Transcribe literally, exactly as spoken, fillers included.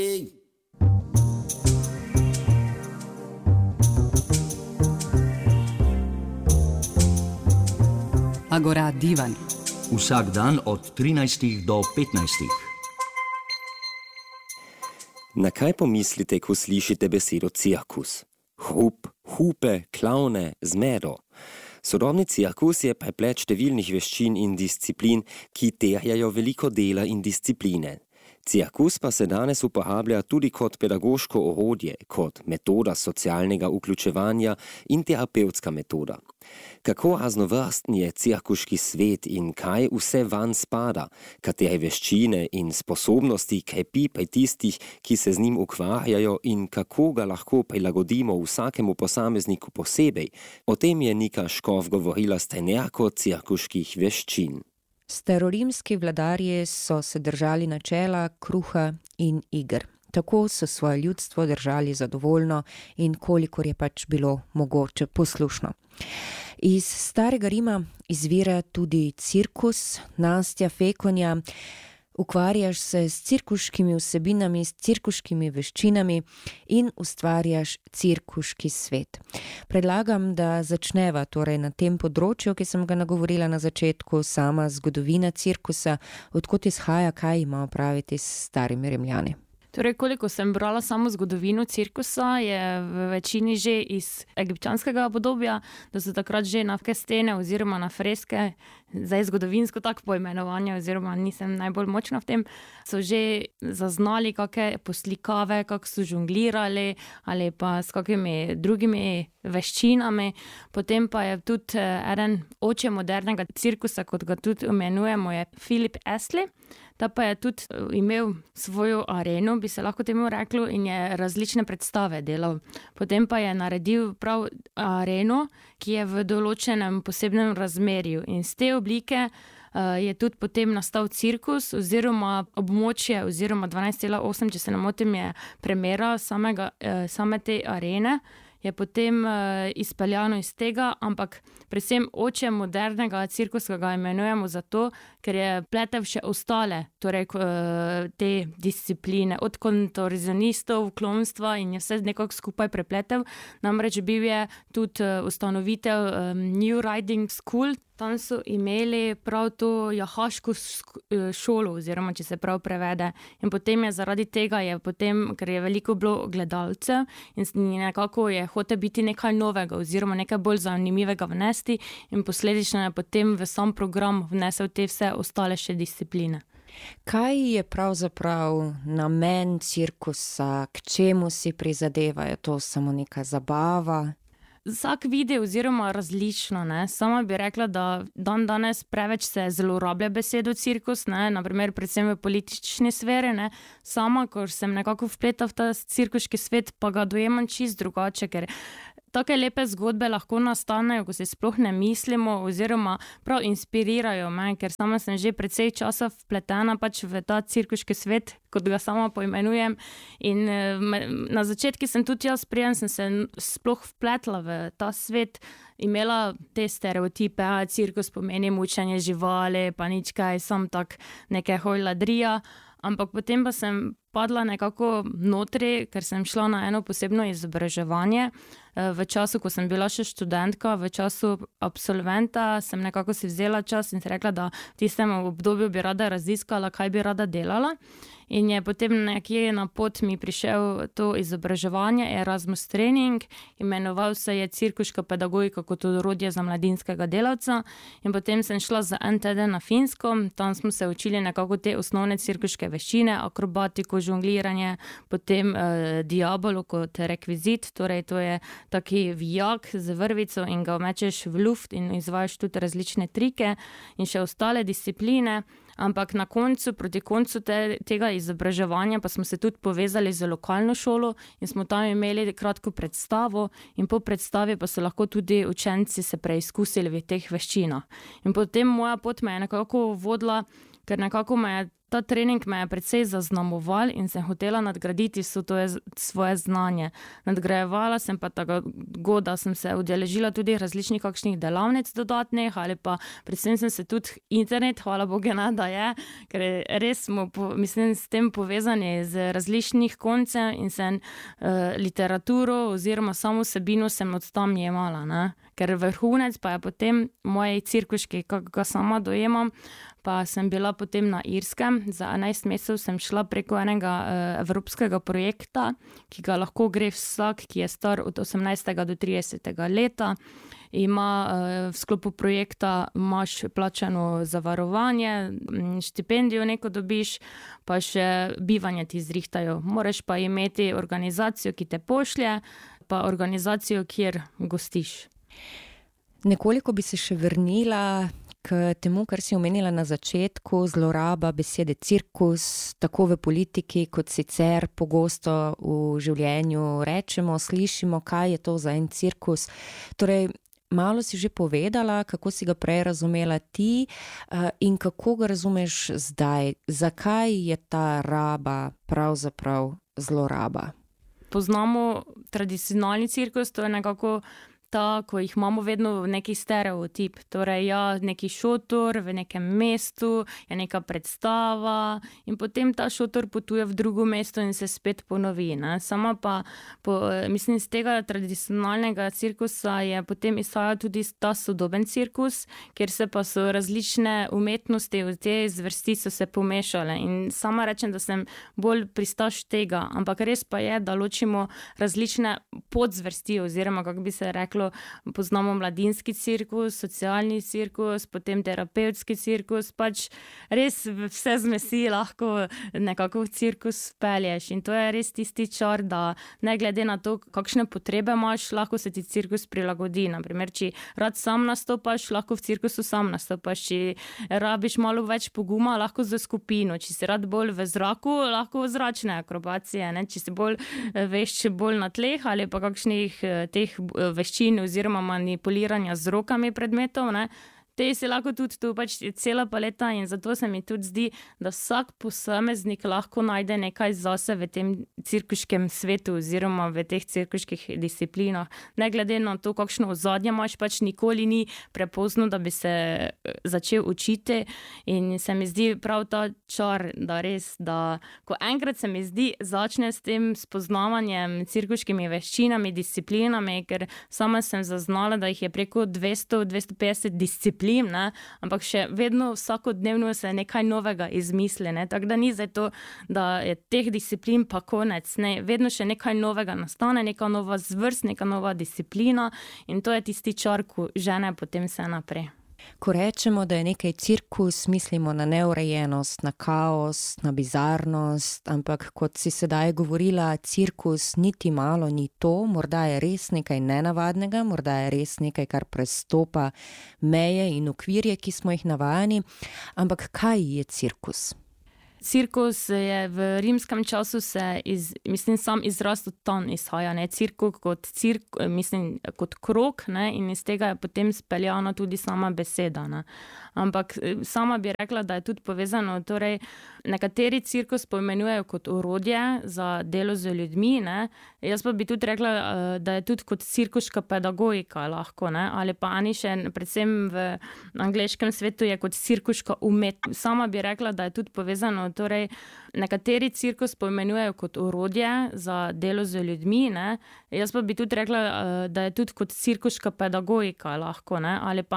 Agora divan. Vsak dan od trinajstih do petnajstih. Na kaj pomislite, ko slišite besedo cirkus? Hrup, hupe, klavne, zmedo. Sodobni cirkus je preplet številnih veščin in disciplin, ki terjajo veliko dela in discipline. Cirkus pa se danes uporablja tudi kot pedagoško orodje, kot metoda socialnega vključevanja in terapevtska metoda. Kako raznovrsten je cirkuški svet in kaj vse van spada, katere veščine in sposobnosti krepi pri tistih, ki se z njim ukvarjajo in kako ga lahko prilagodimo vsakemu posamezniku posebej, o tem je Nika Škof govorila s trenerko cirkuških veščin. Starorimski vladarji so se držali načela kruha in iger. Tako so svoje ljudstvo držali zadovoljno in kolikor je pač bilo mogoče poslušno. Iz starega Rima izvira tudi cirkus, Nastja Fekonja. Ukvarjaš se s cirkuškimi vsebinami, s cirkuškimi veščinami in ustvarjaš cirkuški svet. Predlagam, da začneva torej na tem področju, ki sem ga nagovorila na začetku, sama zgodovina cirkusa, odkot izhaja, kaj ima opraviti s starimi Rimljani. Torej, koliko sem brala samo zgodovino cirkusa, je v večini že iz egipčanskega obdobja, da so takrat že na stene oziroma na freske, zdaj zgodovinsko tako poimenovanje oziroma nisem najbolj močna v tem, so že zaznali kakšne poslikave, kako so žonglirali ali pa s kakimi drugimi veščinami. Potem pa je tudi eden oče modernega cirkusa, kot ga tudi imenujemo, je Philip Astley. Ta pa je tudi imel svojo areno, bi se lahko temu reklo, in je različne predstave delal. Potem pa je naredil prav areno, ki je v določenem posebnem razmerju. In z te oblike uh, je tudi potem nastal cirkus oziroma območje oziroma dvanajst cela osem, če se ne motim, je premera samega, uh, same te arene. Je potem uh, izpeljano iz tega, ampak predvsem oče modernega cirkusa ga imenujemo zato, ker je pletel še ostale, torej uh, te discipline, od kontorsionistov, klonstva in je vse nekako skupaj prepletel. Namreč bil je tudi uh, ustanovitelj um, New Riding School. Tam so imeli prav to jahaško šolo, oziroma če se prav prevede. In potem je zaradi tega, je potem, ker je veliko bilo gledalcev in nekako je hotel biti nekaj novega oziroma nekaj bolj zanimivega vnesti in posledično je potem v sam program vnesel te vse ostale še discipline. Kaj je pravzaprav namen cirkusa, k čemu si prizadeva? Je to samo neka zabava? Vsak vidi oziroma različno, ne. Sama bi rekla, da dan danes preveč se zlorablja besedo cirkus, ne, na primer predvsem v politični sferi, ne. Sama, ko sem nekako vpleta v ta cirkuški svet, pa ga dojemam čisto drugače, ker take lepe zgodbe lahko nastanejo, ko se sploh ne mislimo oziroma prav inspirirajo me, ker sama sem že precej časa vpletena pač v ta cirkuški svet, kot ga sama poimenujem. In na začetku sem tudi jaz, preden sem se sploh vpletla v ta svet, imela te stereotipe, a cirkus pomeni mučenje živali, pa nič kaj, sam tak neke hojladrija. Ampak potem pa sem padla nekako notri, ker sem šla na eno posebno izobraževanje. V času, ko sem bila še študentka, v času absolventa, sem nekako si vzela čas in si rekla, da v tistem obdobju bi rada raziskala, kaj bi rada delala. In je potem nekje na pot mi prišel to izobraževanje Erasmus Training, imenoval se je cirkuška pedagogika kot orodje za mladinskega delavca. In potem sem šla za en teden na Finsko, tam smo se učili nekako te osnovne cirkuške veščine, akrobatiko, žongliranje, potem eh, diabolo kot rekvizit, torej to je taki vijak z vrvico in ga mečeš v luft in izvajaš tudi različne trike in še ostale discipline. Ampak na koncu, proti koncu te, tega izobraževanja pa smo se tudi povezali z lokalno šolo in smo tam imeli kratko predstavo in po predstavi pa so lahko tudi učenci se preizkusili v teh veščinah. In potem moja pot me je nekako vodila, ker nekako me je ta trening me je precej zaznamoval in sem hotela nadgraditi vso to je, svoje znanje. Nadgrajevala sem pa tako, da sem se udeležila tudi različnih kakšnih delavnic dodatnih ali pa predvsem sem se tudi internet, hvala Bogu, ne, da je, ker res smo, po, mislim, s tem povezani z različnih koncev in sem uh, literaturo oziroma samo vsebino sem od tam jemala, ne. Ker vrhunec pa je potem moji cirkuški, kako ga sama dojemam, pa sem bila potem na Irskem, za enajst mesecev sem šla preko enega uh, evropskega projekta, ki ga lahko gre vsak, ki je star od osemnajstega do tridesetega leta. Ima uh, v sklopu projekta imaš plačano zavarovanje, štipendijo neko dobiš, pa še bivanje ti zrihtajo. Moraš pa imeti organizacijo, ki te pošlje, pa organizacijo, kjer gostiš. Nekoliko bi se še vrnila k temu, kar si omenila na začetku, zloraba besede cirkus, tako v politiki kot sicer pogosto v življenju rečemo, slišimo, kaj je to za en cirkus. Torej, malo si že povedala, kako si ga prej razumela ti in kako ga razumeš zdaj. Zakaj je ta raba pravzaprav zloraba? Poznamo tradicionalni cirkus, to je nekako ta, ko jih imamo vedno neki stereotip. Torej, ja, neki šotor v nekem mestu, je neka predstava in potem ta šotor potuje v drugo mesto in se spet ponovi, ne. Sama pa, po, mislim, z tega tradicionalnega cirkusa je potem izhajal tudi ta sodoben cirkus, kjer se pa so različne umetnosti v te zvrsti so se pomešale in sama rečem, da sem bolj pristaš tega, ampak res pa je, da ločimo različne podzvrsti oziroma, kako bi se reklo, poznamo mladinski cirkus, socialni cirkus, potem terapevtski cirkus, pač res vse zmesi lahko nekako v cirkus pelješ in to je res tisti čar, da ne glede na to, kakšne potrebe imaš, lahko se ti cirkus prilagodi. Naprimer, če rad sam nastopaš, lahko v cirkusu sam nastopaš, če rabiš malo več poguma, lahko za skupino, če si rad bolj v zraku, lahko v zračne akrobacije, ne? Če si bolj vešč bolj na tleh ali pa kakšnih teh veščin oziroma manipuliranja z rokami predmetov, ne. Te si lahko tudi tu, pač cela paleta in zato se mi tudi zdi, da vsak posameznik lahko najde nekaj zase v tem cirkuškem svetu oziroma v teh cirkuških disciplinah. Ne glede na to, kakšno ozadje imaš, pač nikoli ni prepozno, da bi se začel učiti in se mi zdi prav ta čar, da res, da ko enkrat se mi zdi, začne s tem spoznavanjem cirkuškimi veščinami, disciplinami, ker sama sem zaznala, da jih je preko dvesto do dvesto petdeset disciplin, ne, ampak še vedno vsakodnevno se nekaj novega izmisli, ne, tako da ni zdaj to, da je teh disciplin pa konec, ne, vedno še nekaj novega nastane, neka nova zvrst, neka nova disciplina in to je tisti čar, ko žene potem vse naprej. Ko rečemo, da je nekaj cirkus, mislimo na neurejenost, na kaos, na bizarnost, ampak kot si sedaj govorila, cirkus niti malo ni to, morda je res nekaj nenavadnega, morda je res nekaj, kar prestopa meje in okvirje, ki smo jih navajeni, ampak kaj je cirkus? Cirkus je v rimskem času se, iz, mislim, sam izraz od tam izhaja, ne, cirkus kot cirk, mislim, kot krog, ne, in iz tega je potem speljana tudi sama beseda, ne. Ampak sama bi rekla, da je tudi povezano, torej nekateri cirkus poimenujejo kot orodje za delo z ljudmi, ne, jaz pa bi tudi rekla, da je tudi kot cirkuška pedagogika lahko, ne, ali pa ani še, predvsem v angleškem svetu je kot cirkuška umetnost. Sama bi rekla, da je tudi povezano, torej nekateri cirkus poimenujejo kot orodje za delo z ljudmi, ne, jaz pa bi tudi rekla, da je tudi kot cirkuška pedagogika lahko, ne, ali pa